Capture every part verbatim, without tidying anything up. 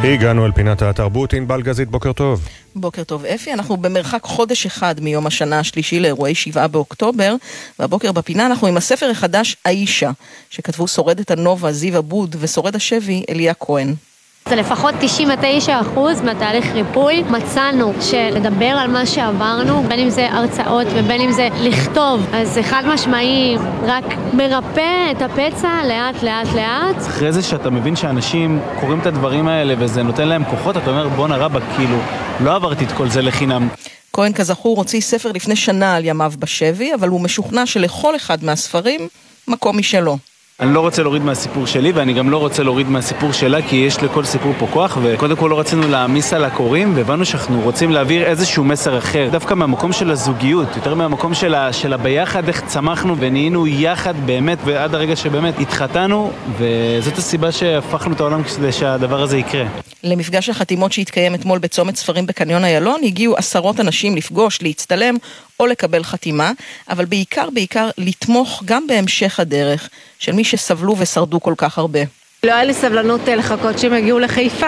הגענו אל פינת התרבות. ענבל גזית, בוקר טוב. בוקר טוב אפי, אנחנו במרחק חודש אחד מיום השנה השלישי לאירועי שבעה באוקטובר, והבוקר בפינה אנחנו עם הספר החדש האישה, שכתבו שורדת הנובה זיו אבוד ושורד השבי אליה כהן. זה לפחות תשעים ותשע אחוז מהתהליך ריפוי. מצאנו שלדבר על מה שעברנו, בין אם זה הרצאות ובין אם זה לכתוב, אז זה חד משמעי, רק מרפא את הפצע לאט לאט לאט. אחרי זה שאתה מבין שאנשים קוראים את הדברים האלה וזה נותן להם כוחות, אתה אומר בוא נראה כאילו, לא עברתי את כל זה לחינם. כהן כזכור הוציא ספר לפני שנה על ימיו בשבי, אבל הוא משוכנע שלכל אחד מהספרים מקום משלו. אני לא רוצה להוריד מהסיפור שלי, ואני גם לא רוצה להוריד מהסיפור שלה, כי יש לכל סיפור פה כוח, וקודם כל לא רצינו להעמיס על הקוראים, והבנו שאנחנו רוצים להעביר איזשהו מסר אחר, דווקא מהמקום של הזוגיות, יותר מהמקום של, ה, של הביחד, איך צמחנו ונהיינו יחד באמת, ועד הרגע שבאמת התחתנו, וזאת הסיבה שהפכנו את העולם כדי שהדבר הזה יקרה. למפגש החתימות שהתקיים אתמול בצומת ספרים בקניון איילון, הגיעו עשרות אנשים לפגוש, להצטלם או לקבל חתימה, אבל בעיקר, בעיקר לתמוך גם בהמשך הדרך של מי שסבלו ושרדו כל כך הרבה. לא היה לי סבלנות לחכות שהם הגיעו לחיפה.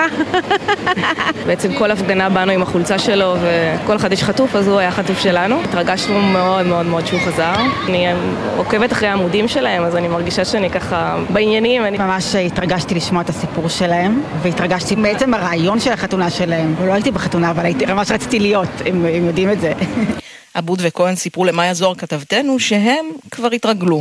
בעצם כל הפגנה באנו עם החולצה שלו, וכל אחד יש חטוף, אז הוא היה חטוף שלנו. התרגשנו מאוד מאוד מאוד שהוא חזר. אני עוקבת אחרי העמודים שלהם, אז אני מרגישה שאני ככה בעניינים. אני ממש התרגשתי לשמוע את הסיפור שלהם, והתרגשתי בעצם הרעיון של החתונה שלהם. ולא הייתי בחתונה, אבל ממש רציתי להיות, אם, אם יודעים את זה. אבוד וכהן סיפרו למאיה זוהר כתבתנו שהם כבר התרגלו.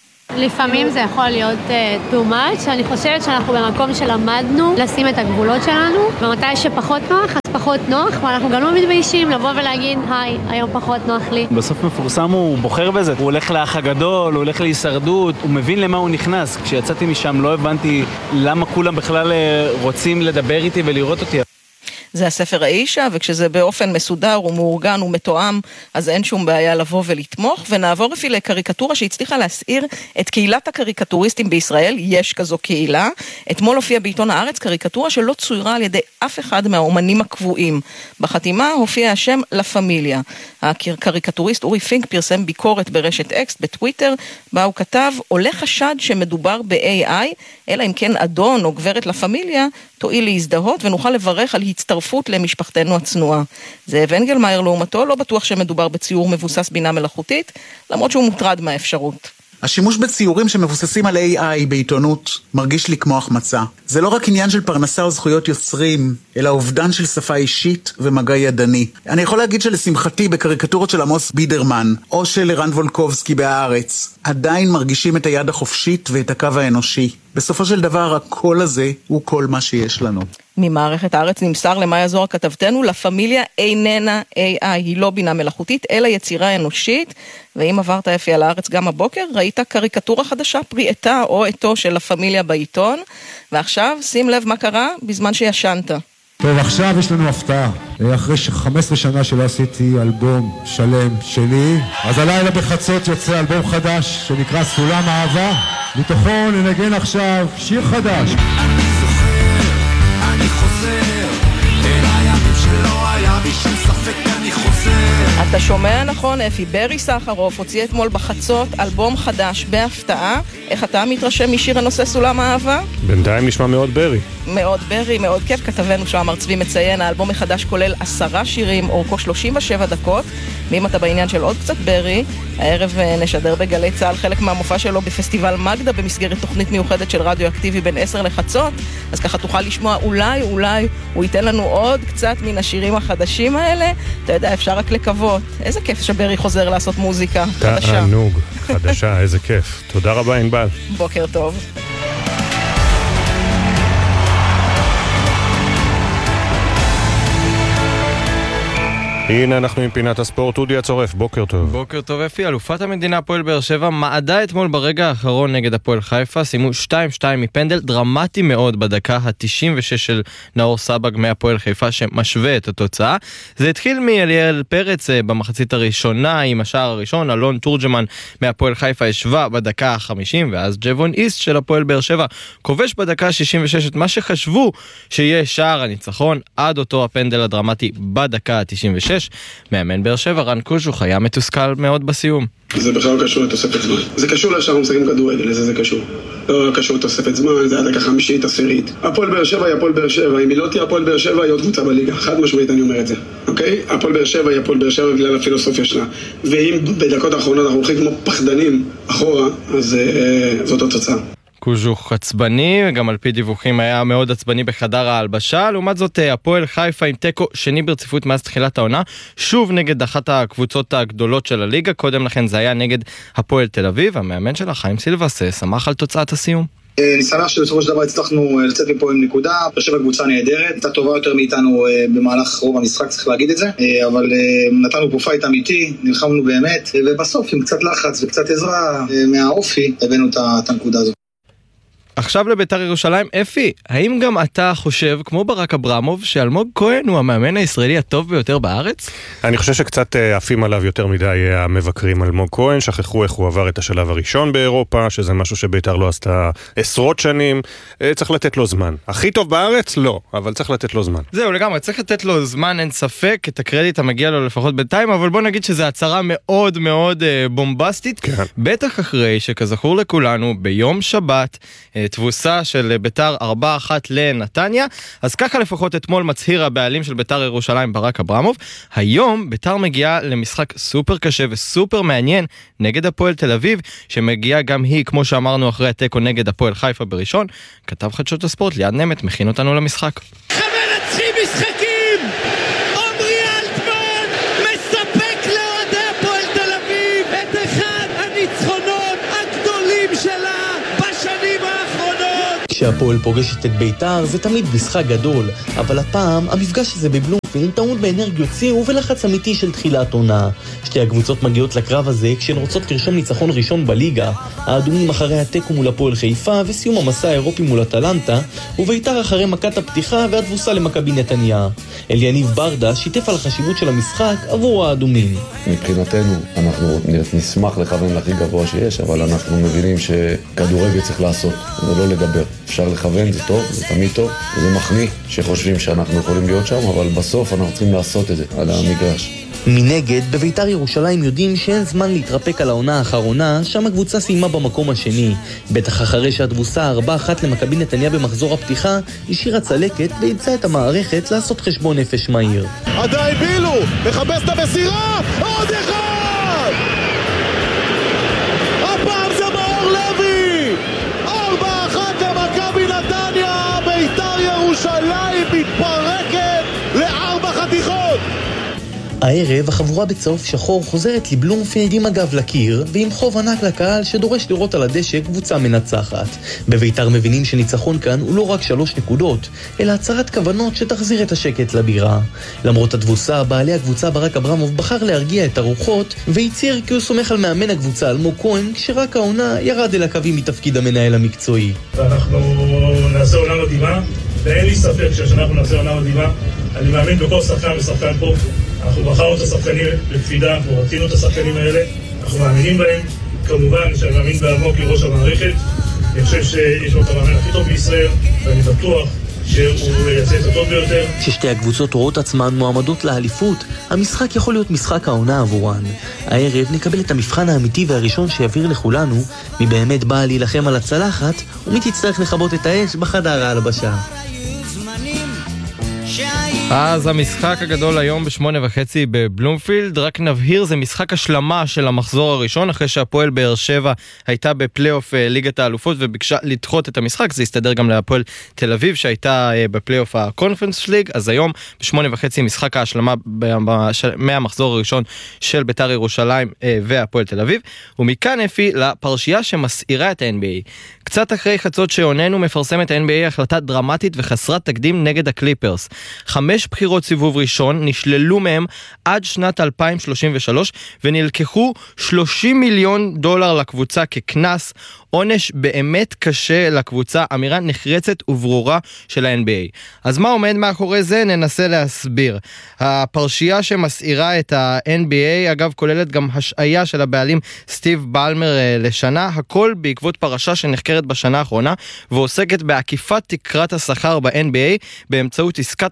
לפעמים זה יכול להיות uh, too much. אני חושבת שאנחנו במקום שלמדנו לשים את הגבולות שלנו, ומתי שפחות נוח, אז פחות נוח, ואנחנו גם לא מתביישים לבוא ולהגיד, היי, היום פחות נוח לי. בסוף מפורסם הוא בוחר בזה, הוא הולך לאח הגדול, הוא הולך להישרדות, הוא מבין למה הוא נכנס. כשיצאתי משם לא הבנתי למה כולם בכלל רוצים לדבר איתי ולראות אותי. זה הספר האישה, וכשזה באופן מסודר ומאורגן ומתואם, אז אין שום בעיה לבוא ולתמוך. ונעבור אפילו לקריקטורה שהצליחה להסעיר את קהילת הקריקטוריסטים בישראל. יש כזו קהילה. אתמול הופיע בעיתון הארץ קריקטורה שלא צוירה על ידי אף אחד מהאומנים הקבועים. בחתימה הופיע השם לה פמיליה. הקריקטוריסט אורי פינק פרסם ביקורת ברשת אקס בטוויטר, בה הוא כתב, עולה חשד שמדובר ב-איי איי, אלא אם כן אדון או גברת לה פמיליה תועיל להזדהות ונוכל לברך על הצטרפות למשפחתנו הצנועה. זאב אנגלמאייר לעומתו לא בטוח שמדובר בציור מבוסס בינה מלאכותית, למרות שהוא מוטרד מהאפשרות. השימוש בציורים שמבוססים על איי איי בעיתונות מרגיש לי כמו החמצה. זה לא רק עניין של פרנסה או זכויות יוצרים, אלא אובדן של שפה אישית ומגע ידני. אני יכול להגיד שלשמחתי בקריקטורות של עמוס בידרמן, או של ערן וולקובסקי בהארץ, עדיין מרגישים את היד החופשית ואת הקו האנושי. בסופו של דבר, הקול הזה הוא כל מה שיש לנו. ממערכת הארץ נמסר למאיה זוהר כתבתנו, לה פמיליה איננה איי איי, היא לא בינה מלאכותית, אלא יצירה אנושית, ואם עברת אפי על הארץ גם הבוקר, ראית קריקטורה חדשה, פרי עטה או עטו של לה פמיליה בעיתון, ועכשיו שים לב מה קרה בזמן שישנת. טוב, עכשיו יש לנו הפתעה. אחרי חמש עשרה שנה שלא עשיתי אלבום שלם שלי, אז הלילה בחצות יוצא אלבום חדש שנקרא סולם אהבה. מתוכו ננגן עכשיו שיר חדש. אני זוכר, אני חוזר, אל הימים שלא היה בי שום ספק, אני חוזר. אתה שומע נכון, אפי? ברי סחרוף הוציא אתמול בחצות אלבום חדש בהפתעה. איך אתה מתרשם משיר הנושא סולם האהבה? בינתיים נשמע מאוד ברי. מאוד ברי, מאוד כיף. כתבנו שהמר צבי מציין, האלבום החדש כולל עשרה שירים, אורכו שלושים ושבע דקות. ואם אתה בעניין של עוד קצת ברי, הערב נשדר בגלי צהל חלק מהמופע שלו בפסטיבל מגדה, במסגרת תוכנית מיוחדת של רדיו אקטיבי בין עשר לחצות. אז ככה תוכל לשמוע, אולי, אולי הוא ייתן לנו עוד קצת מן השירים החדשים האלה. אתה יודע, אפשר רק לקוות. איזה כיף שברי חוזר לעשות מוזיקה חדשה. תענוג, חדשה, איזה כיף. תודה רבה, ענבל. בוקר טוב. הנה אנחנו עם פינת הספורט. אודי הצורף, בוקר טוב. בוקר טוב אפי. אלופת המדינה הפועל באר שבע מעדה אתמול ברגע האחרון נגד הפועל חיפה, סיימו שתיים שתיים מפנדל דרמטי מאוד בדקה ה-תשעים ושש של נאור סבג מהפועל חיפה שמשווה את התוצאה. זה התחיל מאליאל פרץ במחצית הראשונה עם השער הראשון, אלון תורג'מן מהפועל חיפה השווה בדקה ה-חמישים, ואז ג'וון איסט של הפועל באר שבע כובש בדקה ה-שישים ושש את מה שחשבו שיהיה שער הניצחון עד אותו הפנדל הדרמטי בדקה ה-תשעים ושש. ושש. מאמן באר שבע רן קוז'וך היה מתוסכל מאוד בסיום. זה בכלל לא קשור לתוספת זמן. זה קשור לשאר משחקים כדורגל, לזה זה קשור. לא קשור לתוספת זמן, זה היה דקה חמישית, עשירית. הפועל באר שבע היא הפועל באר שבע, אם היא לא תהיה הפועל באר שבע, היא עוד קבוצה בליגה. חד משמעית אני אומר את זה, אוקיי? הפועל באר שבע היא הפועל באר שבע בגלל הפילוסופיה שלה. ואם בדקות האחרונות אנחנו הולכים כמו פחדנים אחורה, אז אה, זאת התוצאה. קוז'וך עצבני, גם על פי דיווחים היה מאוד עצבני בחדר ההלבשה. לעומת זאת, הפועל חיפה עם טקו שני ברציפות מאז תחילת העונה, שוב נגד אחת הקבוצות הגדולות של הליגה. קודם לכן זה היה נגד הפועל תל אביב. המאמן שלה, חיים סילבס, שמח על תוצאת הסיום. אני שמח שבסופו של דבר הצלחנו לצאת מפה עם נקודה. באר שבע קבוצה נהדרת, הייתה טובה יותר מאיתנו במהלך רוב המשחק, צריך להגיד את זה, אבל נתנו פה פייט אמיתי, נלחמנו באמת, ובסוף עם קצת לחץ וקצת עזרה מהאופי הבאנו את הנקודה הזו. עכשיו לביתר ירושלים. אפי, האם גם אתה חושב, כמו ברק אברמוב, שאלמוג כהן הוא המאמן הישראלי הטוב ביותר בארץ? אני חושב שקצת עפים עליו יותר מדי המבקרים על אלמוג כהן, שכחו איך הוא עבר את השלב הראשון באירופה, שזה משהו שביתר לא עשתה עשרות שנים, צריך לתת לו זמן. הכי טוב בארץ? לא, אבל צריך לתת לו זמן. זהו, לגמרי, צריך לתת לו זמן, אין ספק, את הקרדיט המגיע לו לפחות בינתיים, אבל בוא נגיד שזו הצהרה מאוד מאוד בומבסטית, כן. בטח אחרי שכזכור לכולנו, ביום שבת, תבוסה של ביתר ארבע אחת לנתניה, אז ככה לפחות אתמול מצהיר הבעלים של ביתר ירושלים ברק אברמוב. היום ביתר מגיעה למשחק סופר קשה וסופר מעניין נגד הפועל תל אביב, שמגיעה גם היא, כמו שאמרנו, אחרי הטקו נגד הפועל חיפה בראשון. כתב חדשות הספורט ליד נמת מכין אותנו למשחק. מנצחים משחקים! עומרי אלטמן מספק לאוהדי הפועל תל אביב את אחד הניצחונות הגדולים שלה בשנים האחרונות. כשהפועל פוגשת את ביתר זה תמיד משחק גדול, אבל הפעם המפגש הזה בבלומפילד טעון באנרגיות שיא ובלחץ אמיתי של תחילת עונה. שתי הקבוצות מגיעות לקרב הזה כשהן רוצות לרשום ניצחון ראשון בליגה, האדומים אחרי הטקו מול הפועל חיפה וסיום המסע האירופי מול אטלנטה, וביתר אחרי מכת הפתיחה והתבוסה למכבי נתניה. אליניב ברדה שיתף על החשיבות של המשחק עבור האדומים. מבחינתנו אנחנו נשמח לכוון לכי גבוה שיש, אבל אנחנו מבינים שכדורגל צריך לעשות ולא לדבר. אפשר לכוון, זה טוב, זה תמיד טוב, זה מחמיא שחושבים שאנחנו יכולים להיות שם, אבל בסוף אנחנו צריכים לעשות את זה על המגרש. מנגד, בביתר ירושלים יודעים שאין זמן להתרפק על העונה האחרונה, שם הקבוצה סיימה במקום השני. בטח אחרי שהתבוסה ארבע אחת למכבי נתניה במחזור הפתיחה, השאירה צלקת והצעה את המערכת לעשות חשבון נפש מהיר. עדיין בילו, מחפש את המסירה, עוד אחד! הפעם זה מאור לוי! ארבע אחת למכבי נתניה, ביתר ירושלים מתפרקת לארבע חתיכות! הערב החבורה בצהוב שחור חוזרת לבלומפילד עם הגב לקיר ועם חוב ענק לקהל שדורש לראות על הדשא קבוצה מנצחת. בביתר מבינים שניצחון כאן הוא לא רק שלוש נקודות, אלא הצהרת כוונות שתחזיר את השקט לבירה. למרות התבוסה, בעלי הקבוצה ברק אברמוב בחר להרגיע את הרוחות והצהיר כי הוא סומך על מאמן הקבוצה אלמוג כהן, כשרק העונה ירד אל הקווים מתפקיד המנהל המקצועי. ואנחנו נעשה עונה מדהימה, ואין לי ספק שאנחנו נעשה עונה מדהימה. אני מאמין בכל שחקן ושחקן פה. אנחנו בחרנו את השחקנים בקפידה, אנחנו רצינו את השחקנים האלה, אנחנו מאמינים בהם. כמובן שאני מאמין באלמוג כראש המערכת. אני חושב שיש לו את המאמן הכי טוב בישראל, ואני בטוח שהוא יעשה את הטוב ביותר. כששתי הקבוצות רואות עצמן מועמדות לאליפות, המשחק יכול להיות משחק העונה עבורן. הערב נקבל את המבחן האמיתי והראשון שיבהיר לכולנו מי באמת בא להילחם על הצלחת ומי תצטרך לכבות את האש בחדר ההלבשה. אז המשחק הגדול היום בשמונה וחצי בבלומפילד, רק נבהיר, זה משחק השלמה של המחזור הראשון, אחרי שהפועל באר שבע הייתה בפלייאוף ליגת האלופות וביקשה לדחות את המשחק. זה יסתדר גם להפועל תל אביב שהייתה בפלייאוף הקונפרנס ליג. אז היום בשמונה וחצי משחק ההשלמה מהמחזור הראשון של ביתר ירושלים והפועל תל אביב. ומכאן אפי לפרשייה שמסעירה את ה-אן בי איי. קצת אחרי חצות שעוננו מפרסמת ה-אן בי איי החלטה דרמטית וחסרת תקדים נגד הקליפרס. חמש בחירות סיבוב ראשון נשללו מהם עד שנת אלפיים שלושים ושלוש ונלקחו שלושים מיליון דולר לקבוצה ככנס. עונש באמת קשה לקבוצה, אמירה נחרצת וברורה של ה-אן בי איי. אז מה עומד מאחורי זה? ננסה להסביר. הפרשייה שמסעירה את ה-אן בי איי, אגב, כוללת גם השעיה של הבעלים סטיב בלמר לשנה, הכל בעקבות פרשה שנחקרת בשנה האחרונה, ועוסקת בעקיפת תקרת השכר ב-אן בי איי באמצעות עסקת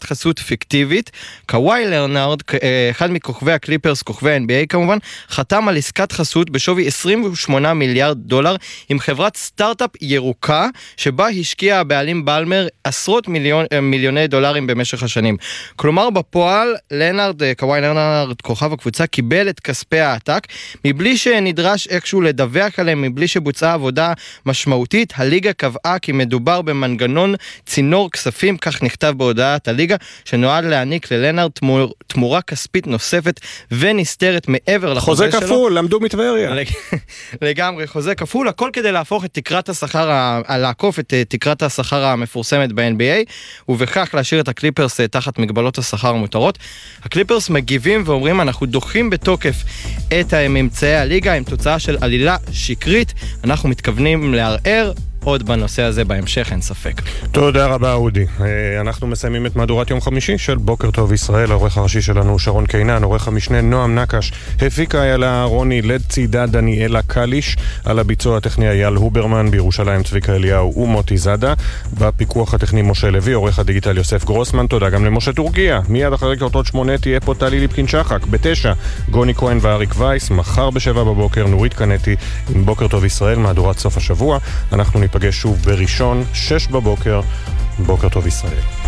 עסקת חסות פיקטיבית. קוואי לרנארד, אחד מכוכבי הקליפרס, כוכבי ה-אן בי איי כמובן, חתם על עסקת חסות בשווי עשרים ושמונה מיליארד דולר עם חברת סטארט-אפ ירוקה, שבה השקיע הבעלים בלמר עשרות מיליון, מיליוני דולרים במשך השנים. כלומר, בפועל, לרנארד, קוואי לרנארד, כוכב הקבוצה, קיבל את כספי העתק, מבלי שנדרש איכשהו לדווח עליהם, מבלי שבוצעה עבודה משמעותית. הליגה קבעה כי מדובר במנגנון צינור כספים, כך נכתב בהודעת הליגה, שנועד להעניק ללנארד תמור, תמורה כספית נוספת ונסתרת מעבר לחוזה שלו. חוזה כפול, למדו מטבריה. לגמרי, חוזה כפול, הכל כדי להפוך את תקרת השכר, לעקוף את תקרת השכר המפורסמת ב-אן בי איי, ובכך להשאיר את הקליפרס תחת מגבלות השכר המותרות. הקליפרס מגיבים ואומרים, אנחנו דוחים בתוקף את הממצאי הליגה עם תוצאה של עלילה שקרית, אנחנו מתכוונים לערער עוד בנושא הזה בהמשך, אין ספק. תודה רבה, אודי. אנחנו מסיימים את מהדורת יום חמישי של בוקר טוב ישראל. העורך הראשי שלנו שרון קינן, עורך המשנה נועם נקש, הפיקה איילה רוני, לד צידה דניאלה קליש, על הביצוע הטכני אייל הוברמן, בירושלים צביקה אליהו ומוטי זדה, בפיקוח הטכני משה לוי, עורך הדיגיטל יוסף גרוסמן. תודה גם למשה טורקיה. מיד אחרי קורטות שמונה תהיה פה טלי ליפקין שחק, בתשע גוני כהן ואריק וייס, מחר בשבע בבוקר נורית קנטי עם בוקר טוב ישראל, מהדורת סוף השבוע. אנחנו ניפגש שוב בראשון, שש בבוקר. בוקר טוב ישראל.